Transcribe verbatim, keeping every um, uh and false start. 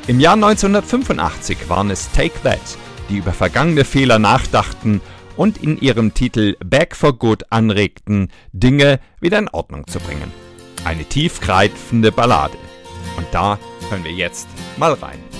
Im Jahr neunzehnhundertfünfundachtzig waren es Take That, die über vergangene Fehler nachdachten und in ihrem Titel Back for Good anregten, Dinge wieder in Ordnung zu bringen. Eine tiefgreifende Ballade. Und da hören wir jetzt mal rein.